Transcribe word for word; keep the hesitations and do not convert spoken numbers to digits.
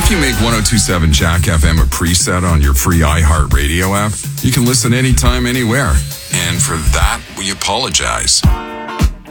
If you make ten twenty-seven Jack F M a preset on your free iHeartRadio app, you can listen anytime, anywhere. And for that, we apologize.